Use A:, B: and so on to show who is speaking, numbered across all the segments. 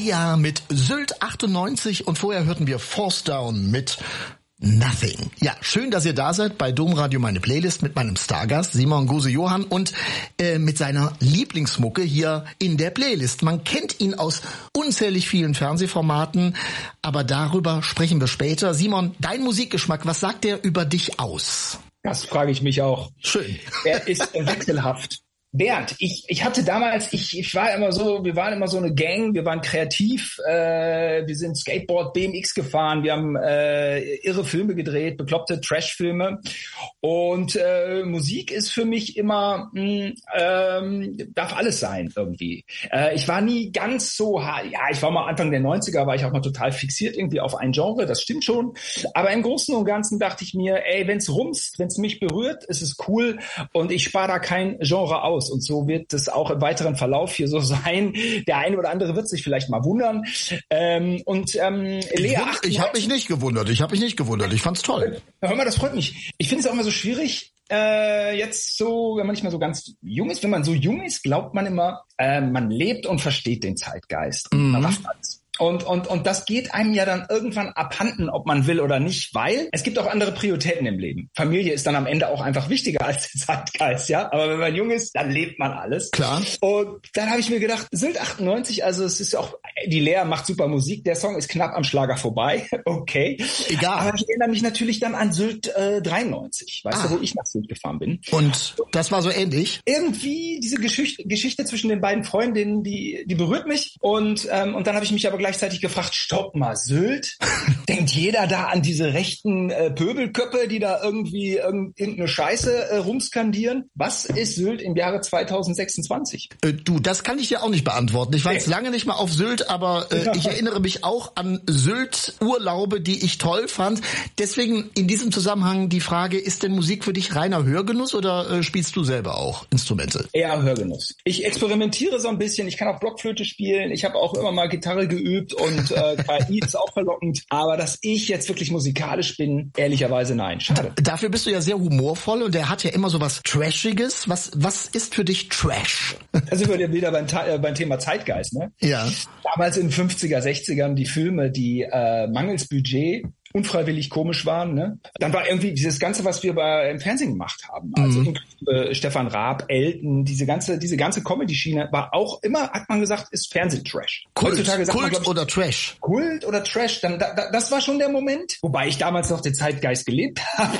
A: Lea mit Sylt 98 und vorher hörten wir Force Down mit Nothing. Ja, schön, dass ihr da seid bei Domradio, meine Playlist mit meinem Stargast Simon Gose-Johann und mit seiner Lieblingsmucke hier in der Playlist. Man kennt ihn aus unzählig vielen Fernsehformaten, aber darüber sprechen wir später. Simon, dein Musikgeschmack, was sagt der über dich aus?
B: Das frage ich mich auch.
A: Schön.
B: Er ist wechselhaft. Bernd, ich hatte damals, wir waren immer so eine Gang, wir waren kreativ, wir sind Skateboard, BMX gefahren, wir haben irre Filme gedreht, bekloppte Trash-Filme und Musik ist für mich immer, darf alles sein irgendwie. Ich war nie ganz so, ich war mal Anfang der 90er, war ich auch mal total fixiert irgendwie auf ein Genre, das stimmt schon, aber im Großen und Ganzen dachte ich mir, wenn's rumst, wenn's mich berührt, ist es cool und ich spare da kein Genre aus. Und so wird es auch im weiteren Verlauf hier so sein. Der eine oder andere wird sich vielleicht mal wundern. Lea,
A: ich habe mich nicht gewundert. Ich fand's toll.
B: Hör mal, das freut mich. Ich finde es auch immer so schwierig, jetzt so, wenn man nicht mehr so ganz jung ist. Wenn man so jung ist, glaubt man immer, man lebt und versteht den Zeitgeist. Man macht alles. Und das geht einem ja dann irgendwann abhanden, ob man will oder nicht, weil es gibt auch andere Prioritäten im Leben. Familie ist dann am Ende auch einfach wichtiger als der Zeitgeist, ja. Aber wenn man jung ist, dann lebt man alles.
A: Klar.
B: Und dann habe ich mir gedacht, Sylt 98, also es ist auch, die Lea macht super Musik, der Song ist knapp am Schlager vorbei, okay.
A: Egal.
B: Aber ich erinnere mich natürlich dann an Sylt 93, weißt du, wo ich nach Sylt gefahren bin.
A: Und das war so ähnlich?
B: Irgendwie diese Geschichte zwischen den beiden Freundinnen, die berührt mich. Und dann habe ich mich aber gleichzeitig gefragt, stopp mal, Sylt? Denkt jeder da an diese rechten Pöbelköppe, die da irgendwie irgendeine Scheiße rumskandieren? Was ist Sylt im Jahre 2026?
A: Du, das kann ich dir auch nicht beantworten. Ich war jetzt lange nicht mal auf Sylt, aber ich erinnere mich auch an Sylt-Urlaube, die ich toll fand. Deswegen in diesem Zusammenhang die Frage, ist denn Musik für dich reiner Hörgenuss oder spielst du selber auch Instrumente?
B: Eher Hörgenuss. Ich experimentiere so ein bisschen. Ich kann auch Blockflöte spielen. Ich habe auch immer mal Gitarre geübt und KI ist auch verlockend. Aber dass ich jetzt wirklich musikalisch bin, ehrlicherweise nein. Schade.
A: Dafür bist du ja sehr humorvoll und der hat ja immer so was Trashiges. Was ist für dich Trash?
B: Da sind wir wieder beim Thema Zeitgeist, ne?
A: Ja.
B: Damals in den 50er, 60ern die Filme, die mangels Budget unfreiwillig komisch waren, ne? Dann war irgendwie dieses Ganze, was wir im Fernsehen gemacht haben, also Stefan Raab, Elton, diese ganze Comedy-Schiene war auch immer, hat man gesagt, ist Fernsehtrash. Heutzutage sagt man, glaub ich,
A: oder Trash?
B: Kult oder Trash, dann das war schon der Moment, wobei ich damals noch den Zeitgeist gelebt habe.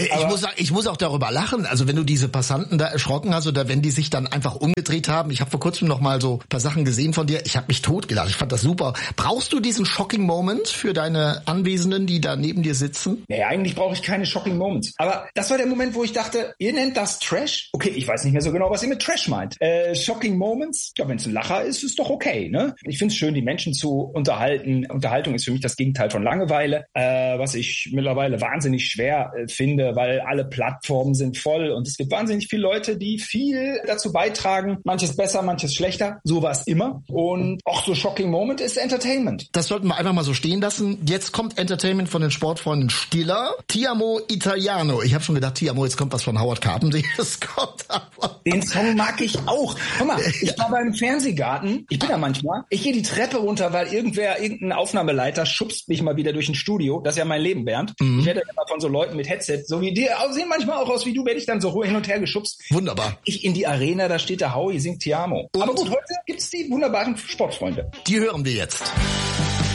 A: Ich muss auch darüber lachen, also wenn du diese Passanten da erschrocken hast oder wenn die sich dann einfach umgedreht haben, ich habe vor kurzem noch mal so ein paar Sachen gesehen von dir, ich habe mich totgelacht, ich fand das super. Brauchst du diesen Shocking Moment für deine Anwesenden, die da neben dir sitzen?
B: Nee, eigentlich brauche ich keine Shocking Moments. Aber das war der Moment, wo ich dachte, ihr nennt das Trash? Okay, ich weiß nicht mehr so genau, was ihr mit Trash meint. Shocking Moments? Ja, wenn es ein Lacher ist, ist doch okay, ne? Ich finde es schön, die Menschen zu unterhalten. Unterhaltung ist für mich das Gegenteil von Langeweile, was ich mittlerweile wahnsinnig schwer finde, weil alle Plattformen sind voll und es gibt wahnsinnig viele Leute, die viel dazu beitragen. Manches besser, manches schlechter. So war es immer. Und auch so Shocking Moment ist Entertainment.
A: Das sollten wir einfach mal so stehen lassen. Jetzt kommt Entertainment von den Sportfreunden Stiller. Ti amo Italiano. Ich habe schon gedacht, Ti amo, jetzt kommt was von Howard Carpendale. Das kommt aber.
B: Den Song mag ich auch. Guck mal, ich war beim Fernsehgarten. Ich bin da manchmal. Ich gehe die Treppe runter, weil irgendein Aufnahmeleiter schubst mich mal wieder durch ein Studio. Das ist ja mein Leben, Bernd. Ich werde immer von so Leuten mit Headset, so wie die sehen manchmal auch aus wie du, werde ich dann so hin und her geschubst.
A: Wunderbar.
B: Ich in die Arena, da steht der Howie, singt Ti amo. Aber gut, heute gibt's die wunderbaren Sportfreunde.
A: Die hören wir jetzt.